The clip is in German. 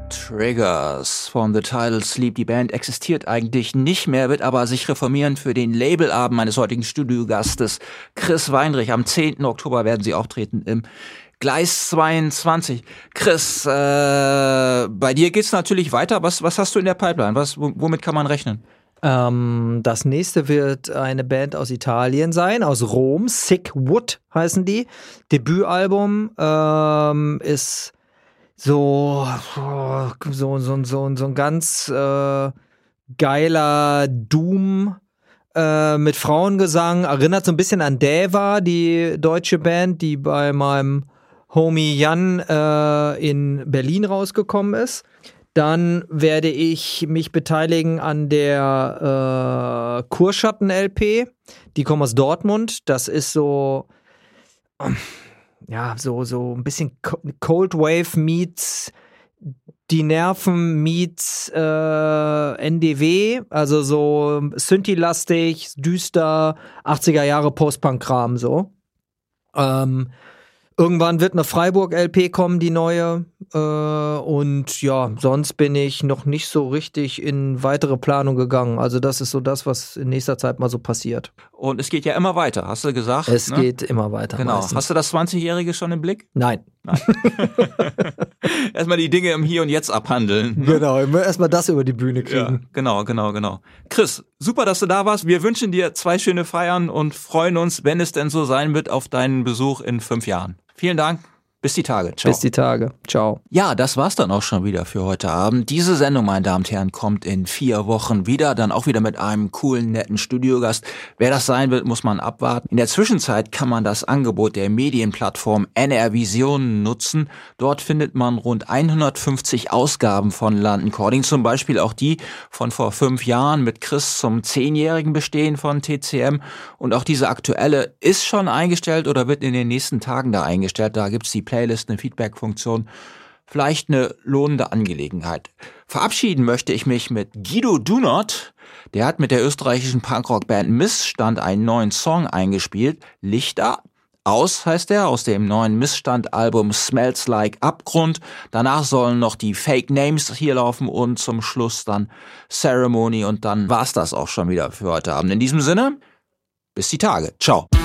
Triggers von The Tidal Sleep. Die Band existiert eigentlich nicht mehr, wird aber sich reformieren für den Labelabend meines heutigen Studiogastes Chris Weinrich. Am 10. Oktober werden sie auftreten im Gleis 22. Chris, bei dir geht's natürlich weiter. Was hast du in der Pipeline? Womit kann man rechnen? Das nächste wird eine Band aus Italien sein, aus Rom. Sick Wood heißen die. Debütalbum ist so ein ganz geiler Doom mit Frauengesang. Erinnert so ein bisschen an Deva, die deutsche Band, die bei meinem Homie Jan in Berlin rausgekommen ist. Dann werde ich mich beteiligen an der Kurschatten-LP. Die kommen aus Dortmund. Das ist so ein bisschen Cold Wave meets Die Nerven meets NDW. Also so Synthi-lastig, düster, 80er Jahre Post-Punk-Kram so. Irgendwann wird eine Freiburg-LP kommen, die neue. Und ja, sonst bin ich noch nicht so richtig in weitere Planung gegangen. Also das ist so das, was in nächster Zeit mal so passiert. Und es geht ja immer weiter, hast du gesagt? Es geht immer weiter. Genau. Meistens. Hast du das 20-Jährige schon im Blick? Nein. Erstmal die Dinge im Hier und Jetzt abhandeln. Ne? Genau, erstmal das über die Bühne kriegen. Ja, genau. Chris, super, dass du da warst. Wir wünschen dir 2 schöne Feiern und freuen uns, wenn es denn so sein wird, auf deinen Besuch in 5 Jahren. Vielen Dank. Bis die Tage. Ciao. Bis die Tage. Ciao. Ja, das war's dann auch schon wieder für heute Abend. Diese Sendung, meine Damen und Herren, kommt in 4 Wochen wieder. Dann auch wieder mit einem coolen, netten Studiogast. Wer das sein wird, muss man abwarten. In der Zwischenzeit kann man das Angebot der Medienplattform NR Vision nutzen. Dort findet man rund 150 Ausgaben von London Calling. Zum Beispiel auch die von vor 5 Jahren mit Chris zum 10-jährigen Bestehen von TCM. Und auch diese aktuelle ist schon eingestellt oder wird in den nächsten Tagen da eingestellt. Da gibt's die Playlist, eine Feedback-Funktion, vielleicht eine lohnende Angelegenheit. Verabschieden möchte ich mich mit Guido Do Not. Der hat mit der österreichischen Punkrock-Band Missstand einen neuen Song eingespielt. Lichter aus heißt er, aus dem neuen Missstand-Album Smells Like Abgrund. Danach sollen noch die Fake Names hier laufen und zum Schluss dann Ceremony und dann war's das auch schon wieder für heute Abend. In diesem Sinne, bis die Tage. Ciao.